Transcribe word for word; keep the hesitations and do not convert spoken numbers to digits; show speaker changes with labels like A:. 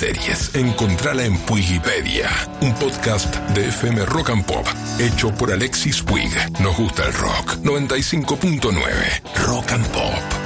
A: series, encontrala en Puigipedia, un podcast de F M Rock and Pop, hecho por Alexis Puig. Nos gusta el rock. noventa y cinco punto nueve Rock and Pop.